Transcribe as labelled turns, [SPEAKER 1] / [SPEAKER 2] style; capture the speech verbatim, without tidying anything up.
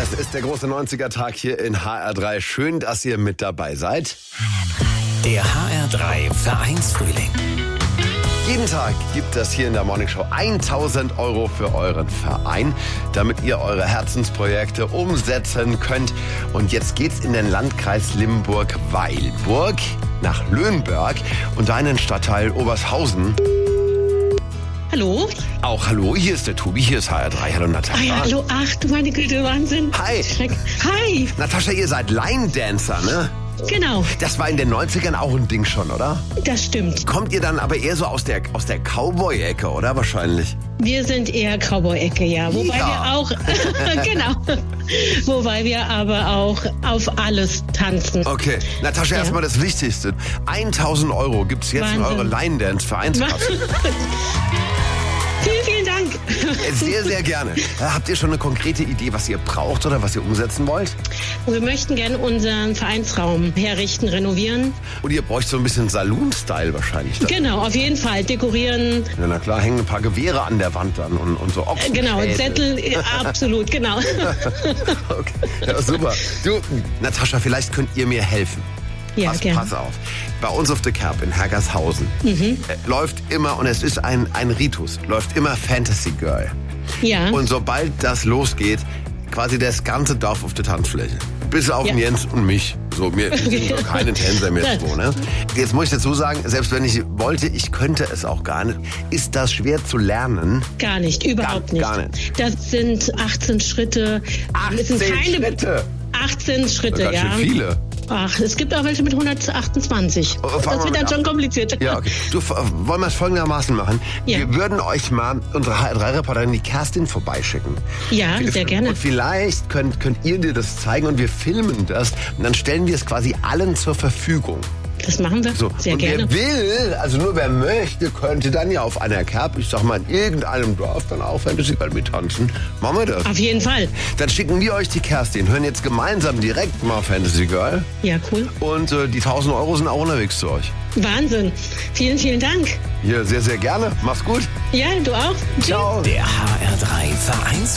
[SPEAKER 1] Es ist der große neunziger-Tag hier in H R drei. Schön, dass ihr mit dabei seid.
[SPEAKER 2] Der H R drei Vereinsfrühling.
[SPEAKER 1] Jeden Tag gibt es hier in der Morningshow tausend Euro für euren Verein, damit ihr eure Herzensprojekte umsetzen könnt. Und jetzt geht's in den Landkreis Limburg-Weilburg nach Löhnberg und deinen Stadtteil Obershausen.
[SPEAKER 3] Hallo?
[SPEAKER 1] Auch hallo, hier ist der Tobi, hier ist H R drei. Hallo Natascha.
[SPEAKER 3] Ah ja, hallo, ach du meine Güte, Wahnsinn.
[SPEAKER 1] Hi.
[SPEAKER 3] Schreck. Hi.
[SPEAKER 1] Natascha, ihr seid Line-Dancer, ne?
[SPEAKER 3] Genau,
[SPEAKER 1] Das war in den neunzigern auch ein Ding schon, oder?
[SPEAKER 3] das stimmt.
[SPEAKER 1] Kommt ihr dann aber eher so aus der, aus der Cowboy-Ecke, oder? Wahrscheinlich.
[SPEAKER 3] Wir sind eher Cowboy-Ecke, ja. Wobei
[SPEAKER 1] Ja.
[SPEAKER 3] wir auch, genau, wobei wir aber auch auf alles tanzen.
[SPEAKER 1] Okay, Natascha,
[SPEAKER 3] Ja.
[SPEAKER 1] erstmal das Wichtigste. tausend Euro gibt's jetzt in
[SPEAKER 3] Wahnsinn.
[SPEAKER 1] eure Line-Dance-Vereinskasse.
[SPEAKER 3] Vielen, vielen Dank.
[SPEAKER 1] Sehr, sehr gerne. Äh, Habt ihr schon eine konkrete Idee, was ihr braucht oder was ihr umsetzen wollt?
[SPEAKER 3] Wir möchten gerne unseren Vereinsraum herrichten, renovieren.
[SPEAKER 1] Und ihr bräucht so ein bisschen Saloon-Style wahrscheinlich. Dann.
[SPEAKER 3] Genau, auf jeden Fall. Dekorieren,
[SPEAKER 1] Ja, na klar, hängen ein paar Gewehre an der Wand dann und, und so Ochsen.
[SPEAKER 3] genau, Zettel, äh, absolut, genau.
[SPEAKER 1] Okay, ja, super. Du, Natascha, vielleicht könnt ihr mir helfen.
[SPEAKER 3] Ja,
[SPEAKER 1] pass,
[SPEAKER 3] gerne.
[SPEAKER 1] pass auf. Bei uns auf der Kerb in Hergershausen
[SPEAKER 3] Mhm.
[SPEAKER 1] äh, läuft immer, und es ist ein, ein Ritus, läuft immer Fantasy Girl.
[SPEAKER 3] Ja,
[SPEAKER 1] Und sobald das losgeht, quasi das ganze Dorf auf der Tanzfläche. Bis auf
[SPEAKER 3] Ja.
[SPEAKER 1] den Jens und mich. So, mir sind doch keine Tänzer mehr
[SPEAKER 3] Das-
[SPEAKER 1] so, ne? Jetzt muss ich dazu sagen, selbst wenn ich wollte, ich könnte es auch gar nicht. Ist das schwer zu lernen?
[SPEAKER 3] gar nicht, überhaupt nicht.
[SPEAKER 1] gar nicht.
[SPEAKER 3] Das sind achtzehn Schritte. Es sind keine
[SPEAKER 1] Schritte.
[SPEAKER 3] achtzehn Schritte,
[SPEAKER 1] Ganz
[SPEAKER 3] ja.
[SPEAKER 1] schön viele.
[SPEAKER 3] Ach, es gibt auch welche mit hundertachtundzwanzig.
[SPEAKER 1] Oh, fangen
[SPEAKER 3] Das
[SPEAKER 1] wir
[SPEAKER 3] wird
[SPEAKER 1] mal
[SPEAKER 3] dann
[SPEAKER 1] an.
[SPEAKER 3] schon kompliziert.
[SPEAKER 1] Ja, okay. Du, f- wollen wir es folgendermaßen machen?
[SPEAKER 3] Ja.
[SPEAKER 1] Wir würden euch mal unsere H R drei Reporterin, die Kerstin, vorbeischicken.
[SPEAKER 3] Ja, sehr gerne.
[SPEAKER 1] Und vielleicht könnt, könnt ihr dir das zeigen und wir filmen das. Und dann stellen wir es quasi allen zur Verfügung.
[SPEAKER 3] Das machen wir
[SPEAKER 1] So.
[SPEAKER 3] sehr
[SPEAKER 1] und
[SPEAKER 3] gerne.
[SPEAKER 1] wer will, also nur wer möchte, könnte dann ja auf einer Kerb, ich sag mal in irgendeinem Dorf, dann auch Fantasy Ball mit tanzen. Machen wir das.
[SPEAKER 3] Auf jeden Fall.
[SPEAKER 1] Dann schicken wir euch die Kerstin, hören jetzt gemeinsam direkt mal Fantasy Girl.
[SPEAKER 3] Ja, cool.
[SPEAKER 1] Und äh, die tausend Euro sind auch unterwegs zu euch.
[SPEAKER 3] Wahnsinn. Vielen, vielen Dank.
[SPEAKER 1] Hier, sehr, sehr gerne. Mach's gut.
[SPEAKER 3] Ja, du auch.
[SPEAKER 1] Ciao.
[SPEAKER 2] Der H R drei Vereinsfrühling.